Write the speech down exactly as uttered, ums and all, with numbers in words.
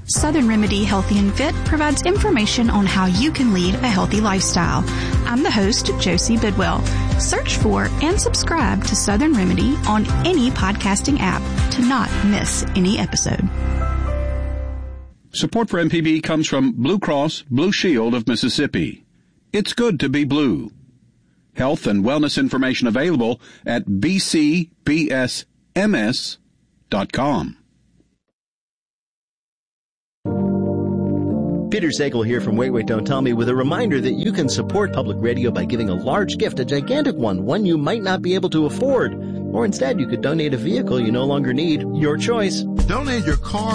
Southern Remedy Healthy and Fit provides information on how you can lead a healthy lifestyle. I'm the host, Josie Bidwell. Search for and subscribe to Southern Remedy on any podcasting app to not miss any episode. Support for M P B comes from Blue Cross Blue Shield of Mississippi. It's good to be blue. Health and wellness information available at b c b s m s dot com. Peter Sagal here from Wait, Wait, Don't Tell Me with a reminder that you can support public radio by giving a large gift, a gigantic one, one you might not be able to afford. Or instead, you could donate a vehicle you no longer need. Your choice. Donate your car